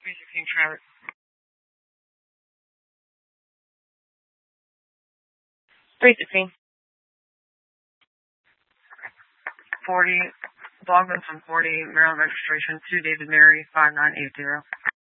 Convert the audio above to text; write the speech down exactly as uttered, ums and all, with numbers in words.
three sixteen Trevor. three sixteen. forty, Bogman from forty, Maryland registration, two David Mary, five nine eight zero.